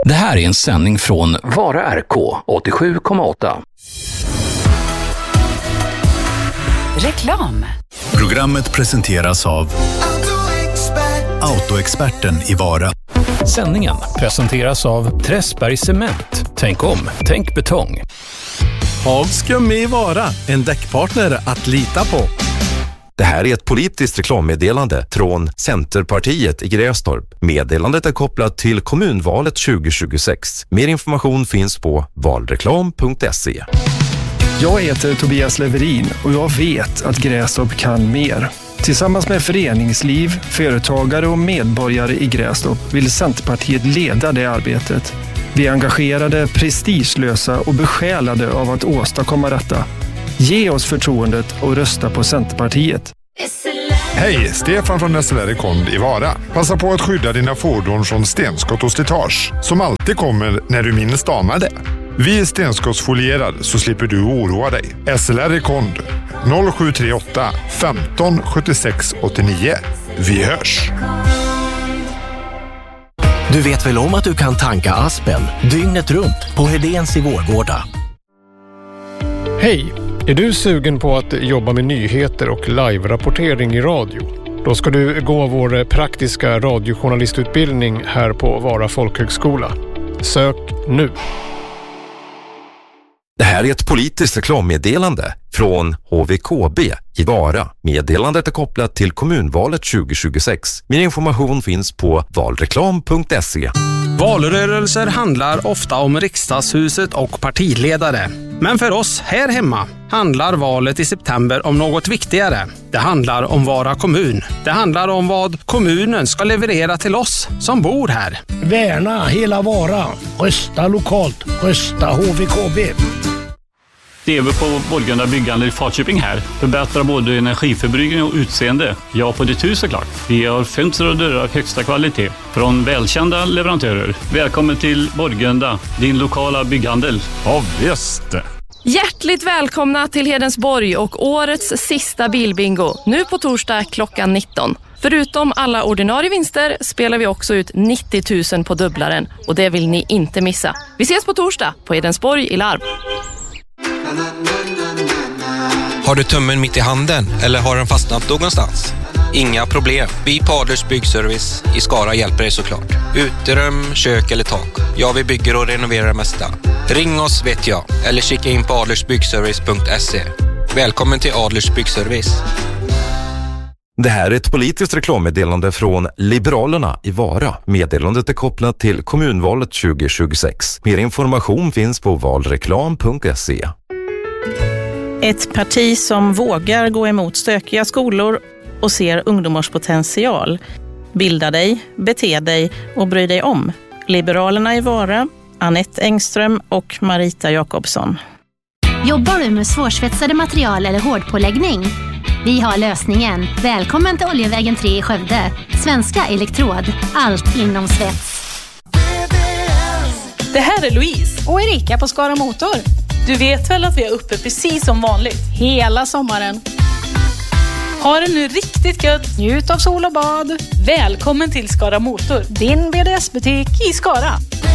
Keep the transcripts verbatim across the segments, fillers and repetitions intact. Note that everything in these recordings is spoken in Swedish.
Det här är en sändning från Vara R K åttiosju komma åtta. Reklam. Programmet presenteras av Autoexperten i Vara. Sändningen presenteras av Träsberg Cement. Tänk om, tänk betong. Hagström i Vara, en däckpartner att lita på. Det här är ett politiskt reklammeddelande från Centerpartiet i Grästorp. Meddelandet är kopplat till kommunvalet tjugo tjugosex. Mer information finns på valreklam punkt se. Jag heter Tobias Leverin och jag vet att Grästorp kan mer. Tillsammans med föreningsliv, företagare och medborgare i Grästorp vill Centerpartiet leda det arbetet. Vi är engagerade, prestigelösa och besjälade av att åstadkomma detta. Ge oss förtroendet och rösta på Centerpartiet. Hej, Stefan från S L R Kond i Vara. Passa på att skydda dina fordon från stenskott och slitage, som alltid kommer när du minst anar det. Vi är stenskottsfolierad så slipper du oroa dig. S L R Kond noll sju tre åtta femton sjuttiosex åttionio. Vi hörs! Du vet väl om att du kan tanka Aspen dygnet runt på Hedéns i Vårgårda? Hej! Är du sugen på att jobba med nyheter och live-rapportering i radio? Då ska du gå vår praktiska radiojournalistutbildning här på Vara folkhögskola. Sök nu! Det här är ett politiskt reklammeddelande från H V K B i Vara. Meddelandet är kopplat till kommunvalet tjugo tjugosex. Mer information finns på valreklam punkt se. Valrörelser handlar ofta om riksdagshuset och partiledare. Men för oss här hemma handlar valet i september om något viktigare. Det handlar om Vara kommun. Det handlar om vad kommunen ska leverera till oss som bor här. Värna hela Vara. Rösta lokalt. Rösta H V K B. Det är vi på Borgunda byggande i Falköping här. Förbättrar både energiförbrukning och utseende. Ja, på ditt hus såklart. Vi har fönster och dörrar av högsta kvalitet från välkända leverantörer. Välkommen till Borgunda, din lokala bygghandel. Ja, visst. Hjärtligt välkomna till Hedensborg och årets sista bilbingo. Nu på torsdag klockan nitton. Förutom alla ordinarie vinster spelar vi också ut nittio tusen på dubblaren. Och det vill ni inte missa. Vi ses på torsdag på Hedensborg i Larv. Har du tummen mitt i handen eller har den fastnat någonstans? Inga problem. Vi på Adlers Byggservice i Skara hjälper dig såklart. Uterum, kök eller tak. Ja, vi bygger och renoverar det mesta. Ring oss vet jag. Eller kika in på adlersbyggservice punkt se. Välkommen till Adlers Byggservice. Det här är ett politiskt reklammeddelande från Liberalerna i Vara. Meddelandet är kopplat till kommunvalet tjugo tjugosex. Mer information finns på valreklam punkt se. Ett parti som vågar gå emot stökiga skolor och ser ungdomars potential. Bilda dig, bete dig och bry dig om. Liberalerna i Vara, Anette Engström och Marita Jakobsson. Jobbar du med svårsvetsade material eller hårdpåläggning? Vi har lösningen. Välkommen till Oljevägen tre i Skövde. Svenska Elektrod. Allt inom svets. Det här är Louise och Erika på Skara Motor. Du vet väl att vi är uppe precis som vanligt hela sommaren. Ha det nu riktigt gött. Njut av sol och bad. Välkommen till Skara Motor, din B D S-butik i Skara.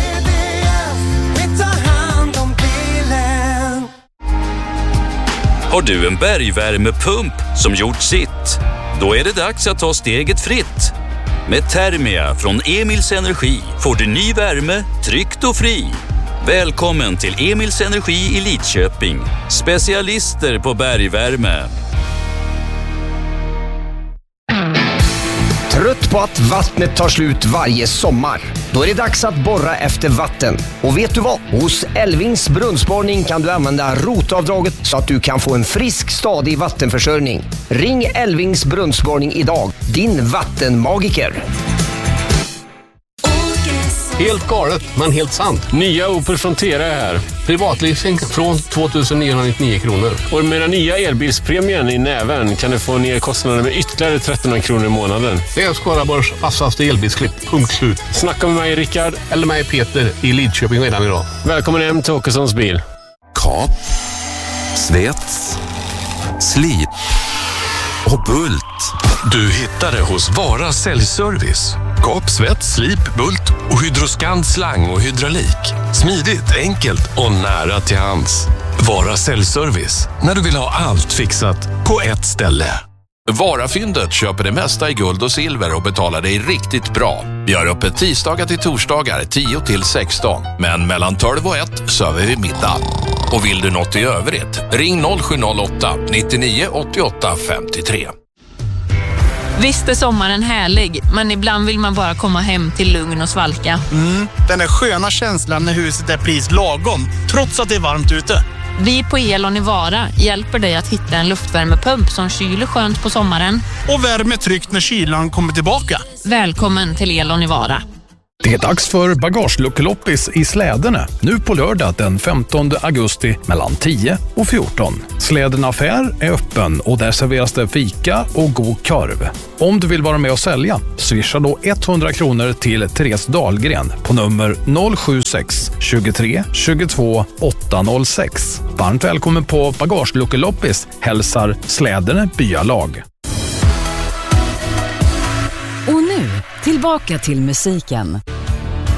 Har du en bergvärmepump som gjort sitt? Då är det dags att ta steget fritt. Med Thermia från Emils Energi får du ny värme, tryggt och fri. Välkommen till Emils Energi i Lidköping. Specialister på bergvärme. Trött på att vattnet tar slut varje sommar? Då är det dags att borra efter vatten. Och vet du vad? Hos Elvings brunnsborrning kan du använda rotavdraget så att du kan få en frisk, stadig vattenförsörjning. Ring Elvings brunnsborrning idag. Din vattenmagiker. Helt galet, men helt sant. Nya Opel Frontera är här. Privatleasing från tvåtusenniohundranittionio kronor. Och med den nya elbilspremien i näven kan du få ner kostnaden med ytterligare trettonhundra kronor i månaden. Det är Skaraborgs vassaste elbilsklipp. Punkt slut. Snacka med mig Rickard eller mig Peter i Lidköping redan idag. Välkommen hem till Åkessons bil. Kap, svets, slit och bult. Du hittar det hos Vara Säljservice. Kap, svett, slip, bult och Hydroscan slang och hydraulik. Smidigt, enkelt och nära till hands. Vara säljservice när du vill ha allt fixat på ett ställe. Varafyndet köper det mesta i guld och silver och betalar dig riktigt bra. Vi har öppet tisdagar till torsdagar tio till sexton. Men mellan tolv och ett server vi middag. Och vill du något i övrigt, ring noll sju noll åtta nittionio åttioåtta femtiotre. Visst är sommaren härlig, men ibland vill man bara komma hem till lugn och svalka. Mm, den där sköna känslan när huset är pris lagom, trots att det är varmt ute. Vi på Elon i Vara hjälper dig att hitta en luftvärmepump som kyler skönt på sommaren. Och värmer tryggt när kylan kommer tillbaka. Välkommen till Elon i Vara. Det är dags för bagageluckeloppis i Slädene, nu på lördag den femtonde augusti mellan tio och fjorton. Slädene affär är öppen och där serveras det fika och god korv. Om du vill vara med och sälja, swisha då hundra kronor till Therese Dahlgren på nummer noll sju sex tjugotre tjugotvå åttahundrasex. Varmt välkommen på bagageluckeloppis, hälsar Slädene byalag. Och nu, tillbaka till musiken.